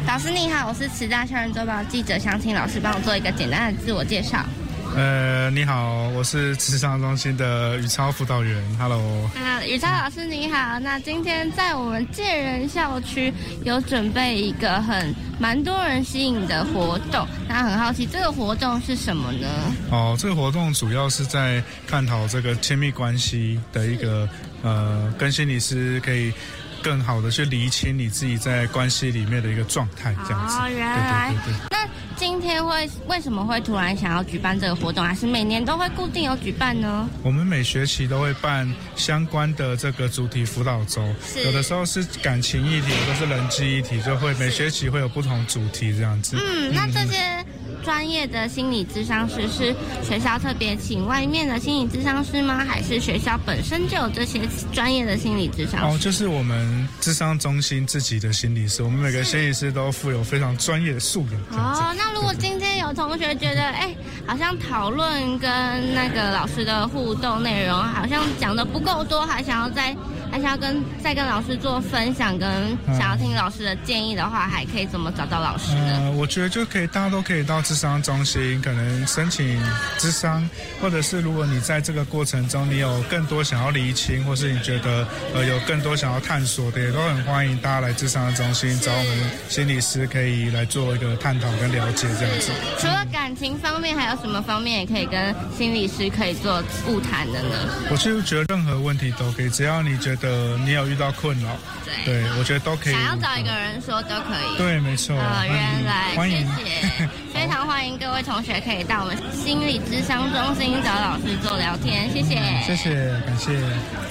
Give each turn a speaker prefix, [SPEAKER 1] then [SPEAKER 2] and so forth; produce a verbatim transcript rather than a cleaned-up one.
[SPEAKER 1] 老师你好，我是慈大校园周报记者，想请老师帮我做一个简单的自我介绍。
[SPEAKER 2] 呃，你好，我是智商中心的宇超辅导员 ，Hello。
[SPEAKER 1] 啊，宇超老师你好，那今天在我们建仁校区有准备一个很蛮多人吸引的活动，那很好奇这个活动是什么呢？
[SPEAKER 2] 哦，这个活动主要是在探讨这个亲密关系的一个呃，跟心理师可以更好的去厘清你自己在关系里面的一个状态，这样子。
[SPEAKER 1] 哦，原来。
[SPEAKER 2] 对对对对。
[SPEAKER 1] 那今天会为什么会突然想要举办这个活动，还是每年都会固定有举办呢？
[SPEAKER 2] 我们每学期都会办相关的这个主题辅导周，有的时候是感情议题，有的是人际议题，就会每学期会有不同主题这样子。
[SPEAKER 1] 嗯，那这些专业的心理咨商师是学校特别请外面的心理咨商师吗？还是学校本身就有这些专业的心理咨商师？
[SPEAKER 2] 哦，就是我们咨商中心自己的心理师，我们每个心理师都负有非常专业的素养。
[SPEAKER 1] 哦，那如果今天有同学觉得，哎，好像讨论跟那个老师的互动内容好像讲的不够多，还想要再还想要跟再跟老师做分享，跟想要听老师的建议的话，还可以怎么找到老师呢？
[SPEAKER 2] 呃，我觉得就可以，大家都可以到咨商中心，可能申请咨商，或者是如果你在这个过程中你有更多想要厘清，或是你觉得呃有更多想要探索的，也都很欢迎大家来咨商中心找我们心理师，可以来做一个探讨跟了解这样子。
[SPEAKER 1] 除了感情方面，还有什么方面也可以跟心理师可以做晤谈的呢？
[SPEAKER 2] 我就觉得任何问题都可以，只要你觉得你有遇到困扰，对，对我觉得都可以。
[SPEAKER 1] 想要找一个人说都可以。
[SPEAKER 2] 对，没错。
[SPEAKER 1] 呃，原来，
[SPEAKER 2] 欢迎，
[SPEAKER 1] 谢谢，非常欢迎各位同学可以到我们心理咨商中心找老师做聊天，谢谢，
[SPEAKER 2] 谢谢，感谢。